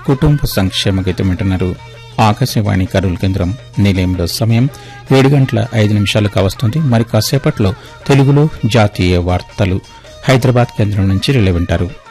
కుటుంబ సంక్షేమ గీతం వింటున్నారు. ఆకాశవాణి కర్నూలు కేంద్రం. నిలయంలో సమయం 7:05 కావస్తుంది. మరి కాసేపట్లో తెలుగులో జాతీయ వార్తలు హైదరాబాద్ కేంద్రం నుంచి రిలే వింటారు.